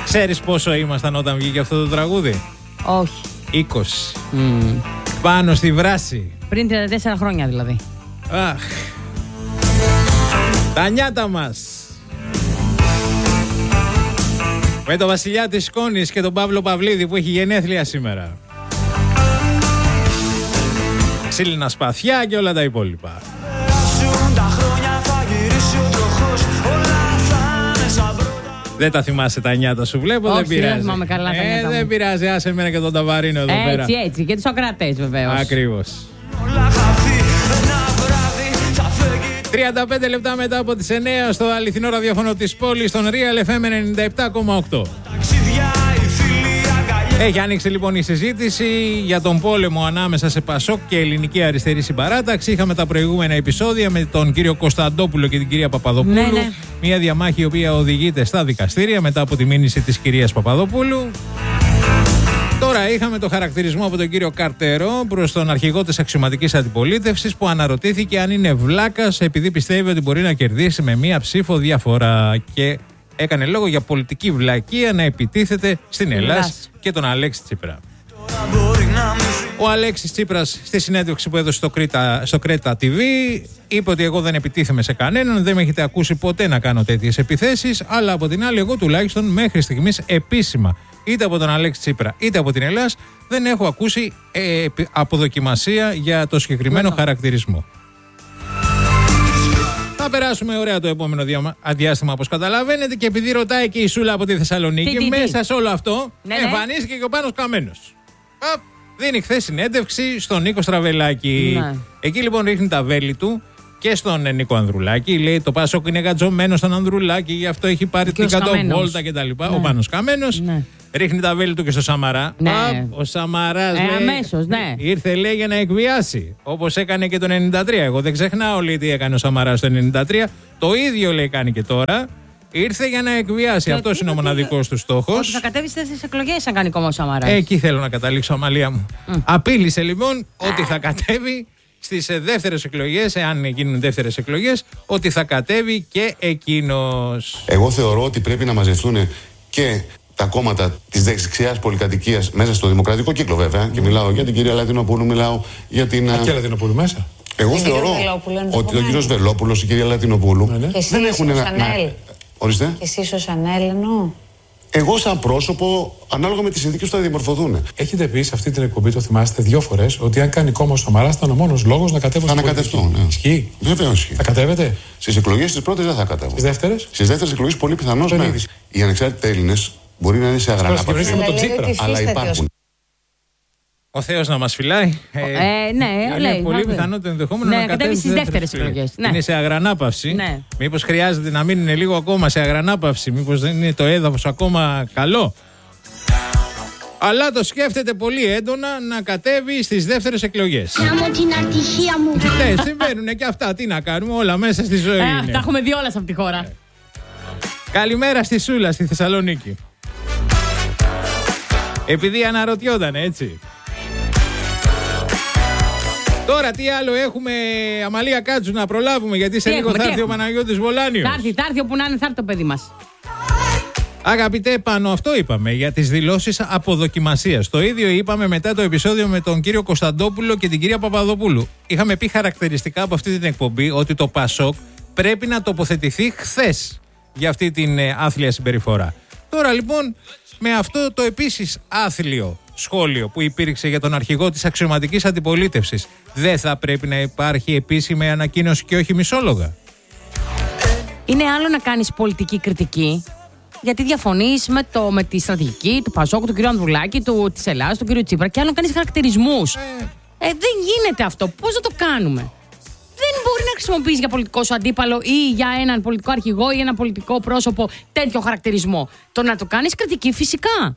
Ξέρεις πόσο ήμασταν όταν βγήκε αυτό το τραγούδι? Όχι. 20. Πάνω στη βράση. Πριν 34 χρόνια δηλαδή. Αχ. Τα νιάτα μας. Με τον Βασιλιά της Σκόνης και τον Παύλο Παυλίδη που έχει γενέθλια σήμερα. Ξύλινα σπαθιά και όλα τα υπόλοιπα. Δεν τα θυμάσαι τα νιάτα σου, βλέπω. Όχι, δεν πειράζει. δεν θυμάμαι καλά τα νιάτα δεν μου. πειράζει, άσε εμένα και τον Ταβαρίνο εδώ πέρα. Έτσι, και τους Σοκρατές βεβαίως. Ακριβώς. 35 λεπτά μετά από τις 9 στο αληθινό ραδιόφωνο της πόλης, στον Real FM 97,8. Έχει ανοίξει λοιπόν η συζήτηση για τον πόλεμο ανάμεσα σε Πασόκ και Ελληνική Αριστερή Συμπαράταξη. Είχαμε τα προηγούμενα επεισόδια με τον κύριο Κωνσταντόπουλο και την κυρία Παπαδοπούλου. Ναι. Μια διαμάχη η οποία οδηγείται στα δικαστήρια μετά από τη μήνυση της κυρίας Παπαδοπούλου. Τώρα είχαμε το χαρακτηρισμό από τον κύριο Καρτερό προς τον αρχηγό της αξιωματικής αντιπολίτευσης που αναρωτήθηκε αν είναι βλάκας επειδή πιστεύει ότι μπορεί να κερδίσει με μία ψήφο διαφορά και έκανε λόγο για πολιτική βλακεία να επιτίθεται στην Ελλάς και τον Αλέξη Τσίπρα. Ο Αλέξης Τσίπρας στη συνέντευξη που έδωσε στο Κρέτα TV είπε ότι εγώ δεν επιτίθεμαι σε κανέναν, δεν με έχετε ακούσει ποτέ να κάνω τέτοιες επιθέσεις, αλλά από την άλλη εγώ τουλάχιστον μέχρι στιγμής επίσημα είτε από τον Αλέξη Τσίπρα είτε από την Ελλάς δεν έχω ακούσει αποδοκιμασία για το συγκεκριμένο χαρακτηρισμό. Θα περάσουμε ωραία το επόμενο διάστημα όπως καταλαβαίνετε και επειδή ρωτάει και η Σούλα από τη Θεσσαλονίκη, μέσα σε όλο αυτό εμφανίστηκε και ο Πάνος Καμένος. Δίνει χθες συνέντευξη στον Νίκο Στραβελάκη. Ναι. Εκεί λοιπόν ρίχνει τα βέλη του και στον Νίκο Ανδρουλάκη. Λέει το Πάσοκ είναι γατζωμένο στον Ανδρουλάκη, γι' αυτό έχει πάρει την 100 βόλτα κτλ. Ναι. Ο Πάνος Καμένος. Ναι. Ρίχνει τα βέλη του και στο Σαμαρά. Ναι. Ο Σαμαράς λέει, αμέσως, ναι. Ήρθε λέει για να εκβιάσει. Όπως έκανε και το 93. Εγώ δεν ξεχνάω λέει τι έκανε ο Σαμαράς το 93. Το ίδιο λέει κάνει και τώρα. Ήρθε για να εκβιάσει. Αυτός είναι ο μοναδικός του στόχος. Ότι θα κατέβει στις εκλογές αν κάνει κόμμα ο Σαμαράς. Εκεί θέλω να καταλήξω, Αμαλία μου. Απείλησε λοιπόν ότι θα κατέβει στις δεύτερες εκλογές, εάν γίνουν δεύτερες εκλογές, ότι θα κατέβει και εκείνος. Εγώ θεωρώ ότι πρέπει να μαζευτούν και τα κόμματα της δεξιάς πολυκατοικίας μέσα στο δημοκρατικό κύκλο, βέβαια. Και μιλάω για την κυρία Λατινοπούλου, μιλάω για την. Και Λατινοπούλου μέσα. Εγώ θεωρώ ότι ο κύριος Βελόπουλος, η κυρία Λατινοπούλου δεν έχουν ένα. Ορίστε. Και εσείς ως ανέλληνο. Εγώ σαν πρόσωπο, ανάλογα με τις συνθήκες που θα διαμορφωθούν. Έχετε πει σε αυτή την εκπομπή, το θυμάστε 2 φορές, ότι αν κάνει κόμμα ο Σαμαράς ήταν ο μόνος λόγος να κατέβω στην πολιτική. Θα ανακατευτώ, ναι. Ισχύει. Βεβαίως ισχύει. Θα κατέβετε. Στις εκλογές τις πρώτες δεν θα κατέβω. Στις δεύτερες. Στις δεύτερες εκλογές πολύ πιθανώς ναι. Οι ανεξάρτητοι Έλληνες μπορεί να είναι σε αγρανάπαυση. Αλλά υπάρχουν. Ο Θεός να μας φυλάει. Ναι, λέει. Πολύ πιθανό το ενδεχόμενο να κατέβει στις δεύτερες εκλογές. Είναι σε αγρανάπαυση. Ναι. Μήπως χρειάζεται να μείνουν λίγο ακόμα σε αγρανάπαυση. Μήπως δεν είναι το έδαφος ακόμα καλό. Αλλά το σκέφτεται πολύ έντονα να κατέβει στις δεύτερες εκλογές. Να μου την ατυχία μου. Ναι, συμβαίνουν και αυτά. Τι να κάνουμε, όλα μέσα στη ζωή είναι. Τα έχουμε δει όλα σε αυτή τη χώρα. Καλημέρα στη Σούλα, στη Θεσσαλονίκη. Επειδή αναρωτιόταν, έτσι. Τώρα τι άλλο έχουμε, Αμαλία Κάτσου, να προλάβουμε, γιατί σε λίγο θα έρθει ο Παναγιώτης Βολάνιος. Θα έρθει όπου να είναι, θα έρθει το παιδί μας. Αγαπητέ Πάνο, αυτό είπαμε για τις δηλώσεις αποδοκιμασίας. Το ίδιο είπαμε μετά το επεισόδιο με τον κύριο Κωνσταντόπουλο και την κυρία Παπαδοπούλου. Είχαμε πει χαρακτηριστικά από αυτή την εκπομπή ότι το Πασόκ πρέπει να τοποθετηθεί χθες για αυτή την άθλια συμπεριφορά. Τώρα λοιπόν, με αυτό το επίσης άθλιο σχόλιο που υπήρξε για τον αρχηγό της αξιωματικής αντιπολίτευσης, δεν θα πρέπει να υπάρχει επίσημη ανακοίνωση και όχι μισόλογα? Είναι άλλο να κάνεις πολιτική κριτική, γιατί διαφωνείς με τη στρατηγική του Πασόκ, του κ. Ανδρουλάκη, της Ελλάδας, του κ. Τσίπρα, και άλλο να κάνεις χαρακτηρισμούς. Δεν γίνεται αυτό. Πώς θα το κάνουμε? Δεν μπορεί να χρησιμοποιείς για πολιτικό σου αντίπαλο ή για έναν πολιτικό αρχηγό ή ένα πολιτικό πρόσωπο τέτοιο χαρακτηρισμό. Το να το κάνεις κριτική, φυσικά.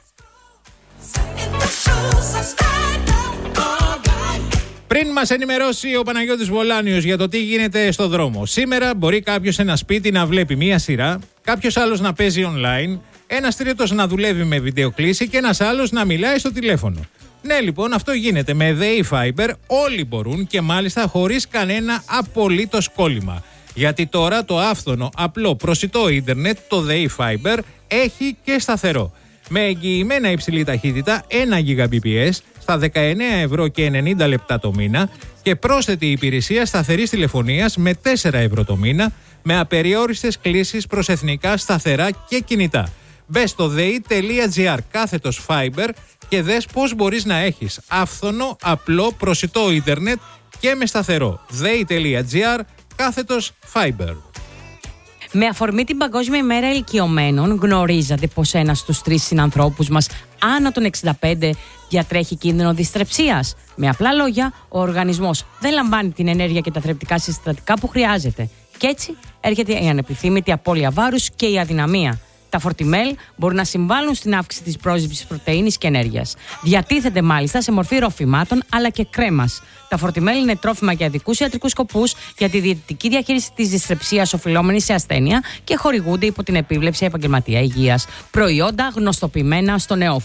Πριν μας ενημερώσει ο Παναγιώτης Βολάνιος για το τι γίνεται στο δρόμο. Σήμερα μπορεί κάποιος σε ένα σπίτι να βλέπει μία σειρά, κάποιος άλλος να παίζει online, ένας τρίτος να δουλεύει με βιντεοκλήση και ένας άλλος να μιλάει στο τηλέφωνο. Ναι, λοιπόν, αυτό γίνεται με ΔΕΗ Fiber, όλοι μπορούν και μάλιστα χωρίς κανένα απολύτως κόλλημα. Γιατί τώρα το άφθονο, απλό, προσιτό ίντερνετ, το ΔΕΗ Fiber, έχει και σταθερό. Με εγγυημένα υψηλή ταχύτητα 1 Gbps στα 19 € και 90 λεπτά το μήνα και πρόσθετη υπηρεσία σταθερής τηλεφωνίας με 4 € το μήνα με απεριόριστες κλήσεις προς εθνικά σταθερά και κινητά. Μπες στο dei.gr/fiber και δες πώς μπορείς να έχεις άφθονο, απλό, προσιτό ίντερνετ και με σταθερό. dei.gr/fiber. Με αφορμή την Παγκόσμια ημέρα ηλικιωμένων, γνωρίζατε πως ένας στους 3 συνανθρώπους μας άνω των 65 διατρέχει κίνδυνο δυστρεψίας. Με απλά λόγια, ο οργανισμός δεν λαμβάνει την ενέργεια και τα θρεπτικά συστατικά που χρειάζεται. Και έτσι έρχεται η ανεπιθύμητη απώλεια βάρους και η αδυναμία. Τα φορτιμέλ μπορούν να συμβάλλουν στην αύξηση της πρόσληψης πρωτεΐνης και ενέργειας. Διατίθεται μάλιστα σε μορφή ροφημάτων αλλά και κρέμας. Τα φορτιμέλ είναι τρόφιμα για ειδικούς ιατρικούς σκοπούς για τη διαιτητική διαχείριση της δυστρεψίας οφειλόμενη σε ασθένεια και χορηγούνται υπό την επίβλεψη επαγγελματία υγείας. Προϊόντα γνωστοποιημένα στο ΝΕΟΦ.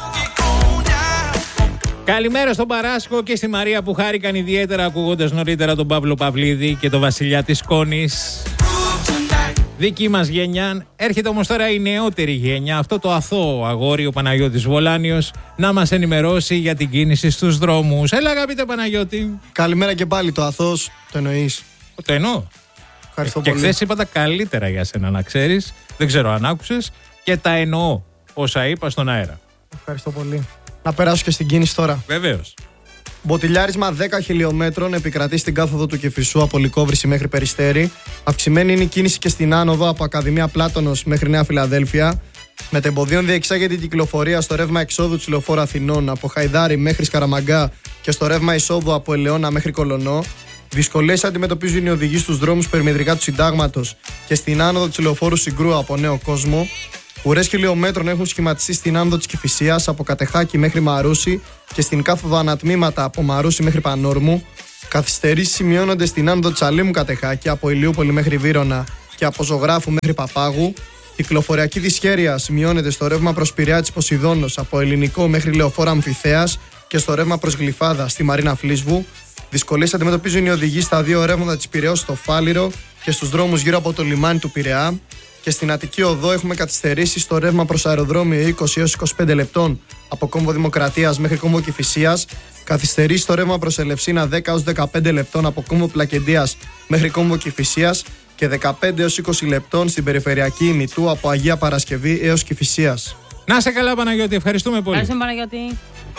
Καλημέρα στον Παράσκο και στη Μαρία που χάρηκαν ιδιαίτερα ακούγοντας νωρίτερα τον Παύλο Παυλίδη και τον Βασιλιά της Σκόνης. Δική μας γενιά. Έρχεται όμως τώρα η νεότερη γενιά, αυτό το αθώο αγόρι, ο Παναγιώτης Βολάνιος, να μας ενημερώσει για την κίνηση στους δρόμους. Έλα, αγαπητέ Παναγιώτη. Καλημέρα και πάλι, το αθώος το εννοείς? Το εννοώ. Ευχαριστώ και πολύ. χθες είπα τα καλύτερα για σένα, να ξέρεις. Δεν ξέρω αν άκουσες και τα εννοώ όσα είπα στον αέρα. Ευχαριστώ πολύ. Να περάσω και στην κίνηση τώρα. Βεβαίως. Μποτιλιάρισμα 10 χιλιόμετρων επικρατεί στην κάθοδο του Κηφισού από Λυκόβρηση μέχρι Περιστέρι. Αυξημένη είναι η κίνηση και στην άνοδο από Ακαδημία Πλάτωνος μέχρι Νέα Φιλαδέλφια. Μετεμποδίων διεξάγεται η κυκλοφορία στο ρεύμα εξόδου της Λεωφόρου Αθηνών από Χαϊδάρι μέχρι Σκαραμαγκά και στο ρεύμα εισόδου από Ελαιώνα μέχρι Κολονό. Δυσκολίες αντιμετωπίζουν οι οδηγοί στους δρόμους περιμετρικά του Συντάγματος και στην άνοδο της Λεωφόρου Συγκρού από Νέο Κόσμο. Ουρές χιλιόμετρων έχουν σχηματιστεί στην άνοδο της Κηφισίας από Κατεχάκη μέχρι Μαρούσι και στην κάθοδο ανατμήματα από Μαρούσι μέχρι Πανόρμου. Καθυστερήσεις σημειώνονται στην άνοδο της Αλήμου Κατεχάκη από Ηλιούπολη μέχρι Βύρωνα και από Ζωγράφου μέχρι Παπάγου. Κυκλοφοριακή δυσχέρεια σημειώνεται στο ρεύμα προς Πειραιά της Ποσειδώνος από Ελληνικό μέχρι Λεωφόρο Αμφιθέας και στο ρεύμα προς Γλυφάδα στη Μαρίνα Φλίσβου. Δυσκολίες αντιμετωπίζουν οι οδηγοί στα δύο ρεύματα της Πειραιώς στο Φάληρο και στους δρόμους γύρω από το λιμάνι του Πειραιά. Και στην Αττική Οδό έχουμε καθυστερήσεις στο ρεύμα προς αεροδρόμιο 20 έως 25 λεπτών από Κόμβο Δημοκρατίας μέχρι Κόμβο Κηφισίας. Καθυστερήσεις στο ρεύμα προς Ελευσίνα 10 έως 15 λεπτών από Κόμβο Πλακεντίας μέχρι Κόμβο Κηφισίας και 15 έως 20 λεπτών στην περιφερειακή Ιμητού από Αγία Παρασκευή έως Κηφισίας. Να σε καλά, Παναγιώτη, ευχαριστούμε πολύ. Ευχαριστούμε, Παναγιώτη.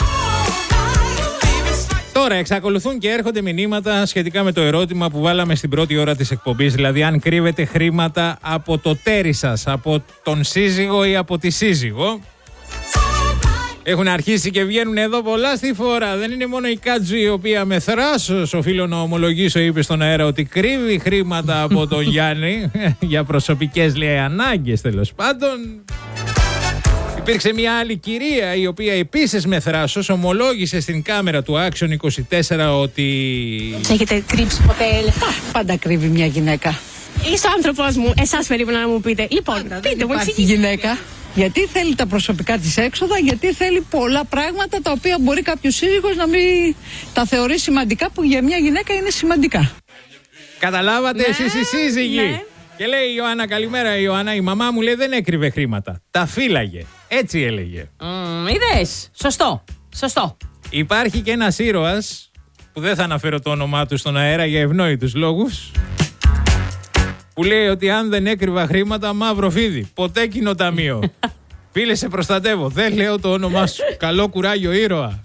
Τώρα εξακολουθούν και έρχονται μηνύματα σχετικά με το ερώτημα που βάλαμε στην πρώτη ώρα της εκπομπής, δηλαδή αν κρύβετε χρήματα από το τέρι σας, από τον σύζυγο ή από τη σύζυγο. Έχουν αρχίσει και βγαίνουν εδώ πολλά στη φορά. Δεν είναι μόνο η Κάτζου η οποία με θράσος, οφείλω να ομολογήσω, είπε στον αέρα ότι κρύβει χρήματα από τον Γιάννη για προσωπικές, λέει, ανάγκες, τέλος πάντων. Υπήρξε μια άλλη κυρία η οποία επίσης με θράσος ομολόγησε στην κάμερα του Action 24 ότι... Έχετε κρύψει ποτέ λεφτά? Πάντα κρύβει μια γυναίκα. Είσαι ο άνθρωπός μου, εσάς περίπου να μου πείτε. Λοιπόν, πείτε μου, Υπάρχει γυναίκα. Γιατί θέλει τα προσωπικά της έξοδα, γιατί θέλει πολλά πράγματα τα οποία μπορεί κάποιος σύζυγος να μην τα θεωρεί σημαντικά, που για μια γυναίκα είναι σημαντικά. Καταλάβατε, εσείς οι σύζυγοι. Ναι. Και λέει η Ιωάννα, καλημέρα Ιωάννα, η μαμά μου λέει δεν έκρυβε χρήματα. Τα φύλαγε. Έτσι έλεγε. Είδες. Σωστό. Σωστό. Υπάρχει και ένας ήρωας που δεν θα αναφέρω το όνομά του στον αέρα για ευνόητους λόγους, που λέει ότι αν δεν έκρυβα χρήματα, μαύρο φίδι. Ποτέ κοινοταμείο. Φίλε, σε προστατεύω. Δεν λέω το όνομά σου. Καλό κουράγιο, ήρωα.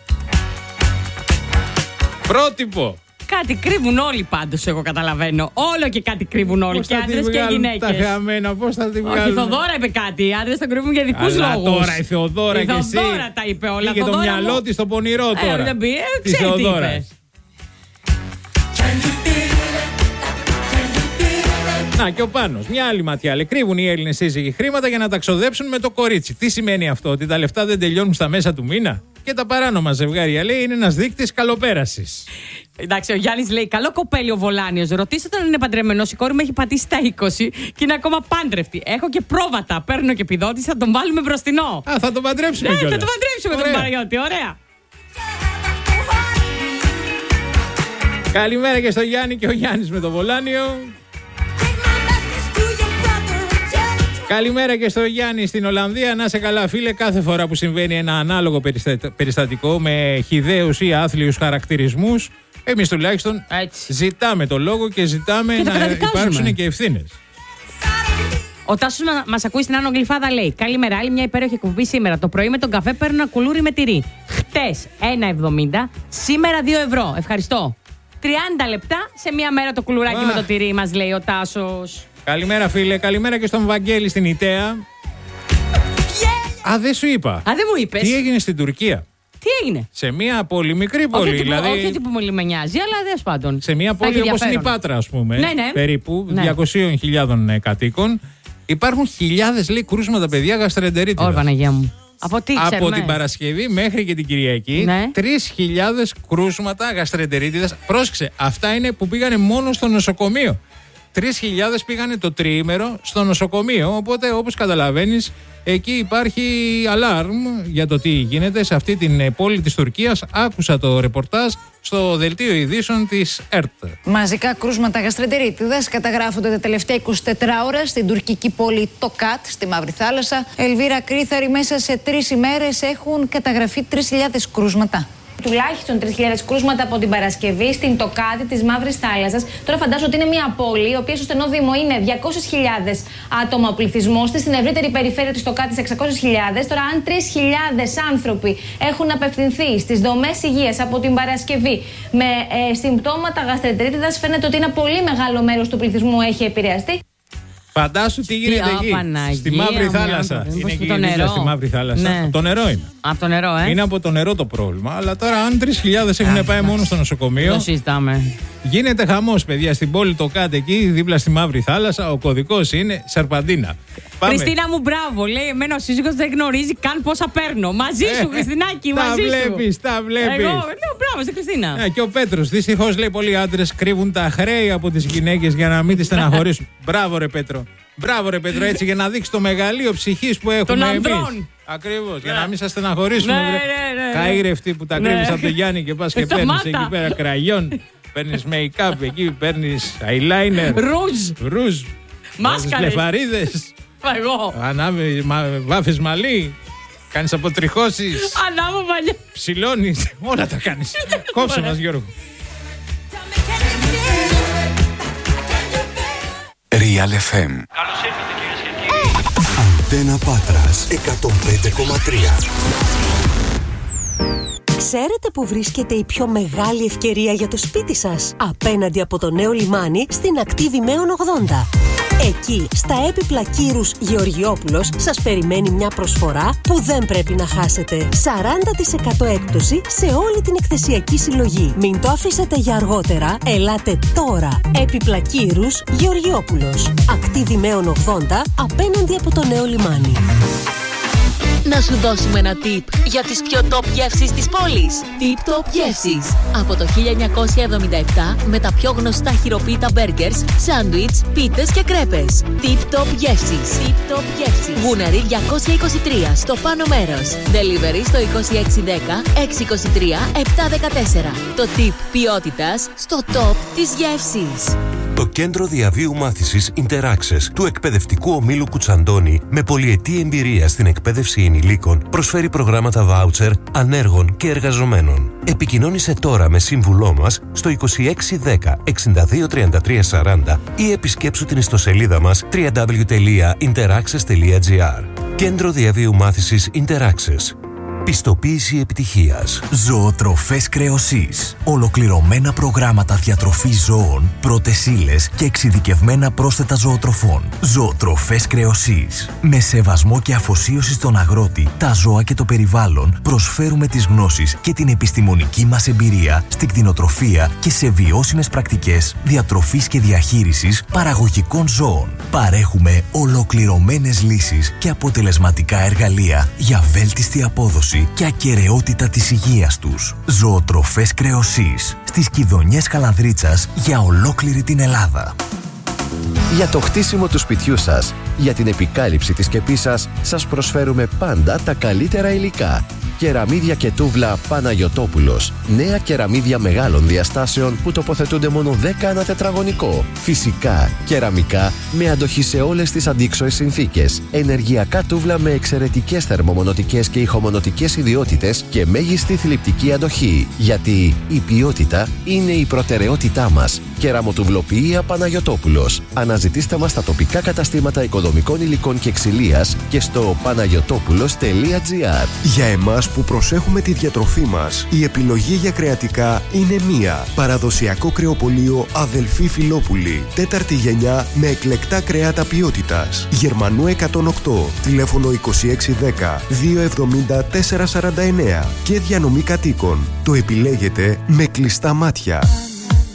Πρότυπο. Κάτι κρύβουν όλοι πάντως, εγώ καταλαβαίνω. Όλο και κάτι κρύβουν όλοι. Πώς Και θα τη άντρες και βγάλουν γυναίκες. τα χαμένα, πώς θα τη Όχι, βγάλουν. η Θεοδόρα είπε κάτι. Οι άντρες τα κρύβουν για δικούς Αλλά λόγους. τώρα η Θεοδόρα και εσύ. Η Θεοδόρα τα είπε όλα. Πήγε το Θεοδόρα μυαλό μου. της στο πονηρό τώρα. Δεν πει, Της ξέρει τι Θεοδόρας. είπε. Να και ο Πάνος, μια άλλη ματιά. Λέει, κρύβουν οι Έλληνες σύζυγοι χρήματα για να τα ξοδέψουν με το κορίτσι. Τι σημαίνει αυτό, ότι τα λεφτά δεν τελειώνουν στα μέσα του μήνα? Και τα παράνομα ζευγάρια, λέει, είναι ένας δείκτης καλοπέρασης. Εντάξει, ο Γιάννης λέει: καλό κοπέλι ο Βολάνιος. Ρωτήστε τον αν είναι παντρεμένος. Η κόρη μου έχει πατήσει τα 20 και είναι ακόμα πάντρευτη. Έχω και πρόβατα. Παίρνω και επιδότηση. Θα τον βάλουμε μπροστινό. Α, θα τον παντρέψουμε Ναι, κιόλας. θα τον παντρέψουμε τον Ωραία. Παναγιώτη. Ωραία. Καλημέρα και στο Γιάννη και ο Γιάννης με το Βολάνιο. Καλημέρα και στο Γιάννη στην Ολλανδία. Να σε καλά, φίλε. Κάθε φορά που συμβαίνει ένα ανάλογο περιστατικό με χυδαίους ή άθλιους χαρακτηρισμούς, εμείς τουλάχιστον ζητάμε το λόγο και ζητάμε και να υπάρξουν και ευθύνες. Ο Τάσος μας ακούει στην Άνω Γλυφάδα, λέει: Καλημέρα, άλλη μια υπέροχη εκπομπή σήμερα. Το πρωί με τον καφέ παίρνω ένα κουλούρι με τυρί. Χτες 1,70, σήμερα 2 ευρώ. Ευχαριστώ. 30 λεπτά σε μια μέρα το κουλουράκι με το τυρί, μας λέει ο Τάσος. Καλημέρα, φίλε. Καλημέρα και στον Βαγγέλη στην Ιταία. Α, δεν σου είπα. Δεν μου είπες. Τι έγινε στην Τουρκία. Τι έγινε. Σε μια πολύ μικρή πόλη. Όχι ότι που μου νοιάζει, αλλά δεν πάντων. Σε μια πόλη όπως είναι η Πάτρα, ας πούμε. Ναι. Περίπου 200.000 κατοίκων. Υπάρχουν χιλιάδες, λέει, κρούσματα, παιδιά, γαστρεντερίτιδας. Παναγία μου. Από την Παρασκευή μέχρι και την Κυριακή, 3.000 κρούσματα γαστρεντερίτιδας. Πρόσεξε, αυτά είναι που πήγανε μόνο στο νοσοκομείο. 3.000 πήγανε το τριήμερο στο νοσοκομείο. Οπότε, όπως καταλαβαίνεις, εκεί υπάρχει αλάρμ για το τι γίνεται σε αυτή την πόλη της Τουρκίας. Άκουσα το ρεπορτάζ στο δελτίο ειδήσεων της ΕΡΤ. Μαζικά κρούσματα γαστρεντερίτιδας καταγράφονται τα τελευταία 24 ώρα στην τουρκική πόλη Τοκάτ, στη Μαύρη Θάλασσα. Ελβίρα Κρύθαρη, μέσα σε 3 ημέρες έχουν καταγραφεί 3.000 κρούσματα. Τουλάχιστον 3.000 κρούσματα από την Παρασκευή στην Τοκάτη της Μαύρης Θάλασσας. Τώρα φαντάζομαι ότι είναι μια πόλη, η οποία στο στενό Δήμο είναι 200.000 άτομα ο πληθυσμός της. Στην ευρύτερη περιφέρεια της Τοκάτης 600.000. Τώρα, αν 3.000 άνθρωποι έχουν απευθυνθεί στις δομές υγείας από την Παρασκευή με συμπτώματα γαστρεντερίτιδας, φαίνεται ότι ένα πολύ μεγάλο μέρος του πληθυσμού έχει επηρεαστεί. Φαντάσου τι γίνεται εκεί, στη Μαύρη Θάλασσα. Είναι εκεί στη Μαύρη Θάλασσα. Ναι. Το νερό είναι. Από το νερό, Είναι από το νερό το πρόβλημα. Αλλά τώρα, αν 3.000 έχουν πάει μόνο στο νοσοκομείο. Το συζητάμε. Γίνεται χαμός, παιδιά, στην πόλη το κάτω εκεί, δίπλα στη Μαύρη Θάλασσα. Ο κωδικός είναι Σερπαντίνα. Χριστίνα μου, μπράβο. Λέει: εμένα ο σύζυγος δεν γνωρίζει καν πόσα παίρνω. Μαζί σου, Χριστινάκη, μαζί σου. Τα βλέπεις. Εγώ λέω: μπράβο στη Χριστίνα. Και ο Πέτρος. Δυστυχώς, λέει, πολλοί άντρες κρύβουν τα χρέη από τις γυναίκες για να μην τις στεναχωρήσουν. Μπράβο, ρε Πέτρο. Μπράβο, ρε Πέτρο, έτσι για να δείξει το μεγαλείο ψυχής που έχουμε εμείς. Ακριβώς, για να μην σας στεναχωρήσουμε. Καήρευτοι που τα κρύβεις από τον Γιάννη και πας και παίρνεις εκεί πέρα κραγιόν. Παίρνεις make-up εκεί, παίρνεις eyeliner. Ρουζ. Μάσκα. Λεφαρίδες. Εγώ. Βάφεις μαλλί. Κάνεις αποτριχώσεις. Ανάβω μαλλιά. Ψηλώνεις. Όλα τα κάνεις. Κόψε μας, Γιώργο. Real FM. Καλώς ήρθατε, κυρίες και κύριοι. Αντένα Πάτρας 105,3. Ξέρετε που βρίσκεται η πιο μεγάλη ευκαιρία για το σπίτι σας? Απέναντι από το νέο λιμάνι στην ακτή Δημαίων 80. Εκεί, στα έπιπλα Κύρους Γεωργιόπουλος, σας περιμένει μια προσφορά που δεν πρέπει να χάσετε. 40% έκπτωση σε όλη την εκθεσιακή συλλογή. Μην το αφήσετε για αργότερα. Ελάτε τώρα. Έπιπλα Κύρους Γεωργιόπουλος. Ακτή Δημαίων 80, απέναντι από το νέο λιμάνι. Να σου δώσουμε ένα tip για τις πιο top γεύσεις της πόλης. Tip Top Γεύσεις. Από το 1977 με τα πιο γνωστά χειροποίητα μπέργκερς, σάντουιτς, πίτες και κρέπες. Tip Top Γεύσεις. Tip Top Γεύσεις. Γούναρη 223 στο πάνω μέρος. Delivery στο 2610 623 714. Το tip ποιότητας στο top της γεύσης. Το Κέντρο Διαβίου Μάθησης Interaccess του Εκπαιδευτικού Ομίλου Κουτσαντώνη, με πολυετή εμπειρία στην εκπαίδευση ενηλίκων, προσφέρει προγράμματα βάουτσερ ανέργων και εργαζομένων. Επικοινώνησε τώρα με σύμβουλό μας στο 2610 623340 ή επισκέψου την ιστοσελίδα μας www.interaccess.gr. Κέντρο Διαβίου Μάθησης Interaccess. Πιστοποίηση επιτυχίας. Ζωοτροφές Κρεοσής. Ολοκληρωμένα προγράμματα διατροφής ζώων, πρώτες ύλες και εξειδικευμένα πρόσθετα ζωοτροφών. Ζωοτροφές Κρεοσής. Με σεβασμό και αφοσίωση στον αγρότη, τα ζώα και το περιβάλλον, προσφέρουμε τις γνώσεις και την επιστημονική μας εμπειρία στην κτηνοτροφία και σε βιώσιμες πρακτικές διατροφής και διαχείρισης παραγωγικών ζώων. Παρέχουμε ολοκληρωμένες λύσεις και αποτελεσματικά εργαλεία για βέλτιστη απόδοση και ακεραιότητα της υγείας τους. Ζωοτροφές Κρεοσής. Στις Κιδωνιές Χαλανδρίτσας για ολόκληρη την Ελλάδα. Για το χτίσιμο του σπιτιού σας, για την επικάλυψη της σκεπής σας, σας προσφέρουμε πάντα τα καλύτερα υλικά. Κεραμίδια και τούβλα Παναγιωτόπουλος. Νέα κεραμίδια μεγάλων διαστάσεων που τοποθετούνται μόνο 10 ανά τετραγωνικό. Φυσικά, κεραμικά με αντοχή σε όλες τις αντίξωες συνθήκες. Ενεργειακά τούβλα με εξαιρετικές θερμομονωτικές και ηχομονωτικές ιδιότητες και μέγιστη θλιπτική αντοχή. Γιατί η ποιότητα είναι η προτεραιότητά μας. Κεραμοτουβλοποιία Παναγιωτόπουλος. Αναζητήστε μας στα τοπικά καταστήματα οικοδομικών υλικών και ξυλίας και στο panagiotopulos.gr. Για εμάς που προσέχουμε τη διατροφή μας, η επιλογή για κρεατικά είναι μία. Παραδοσιακό κρεοπωλείο Αδελφή Φιλόπουλη. 4η γενιά με εκλεκτά κρέατα ποιότητας. Γερμανού 108. Τηλέφωνο 2610 270 449. Και διανομή κατοίκων. Το επιλέγετε με κλειστά μάτια.